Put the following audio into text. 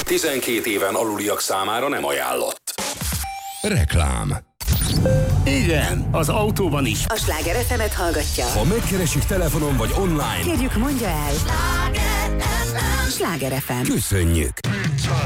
12 éven aluliak számára nem ajánlott. Reklám. Igen, az autóban is. A Sláger FM-et hallgatja. Ha megkeresik telefonon vagy online, kérjük, mondja el. Sláger FM. köszönjük!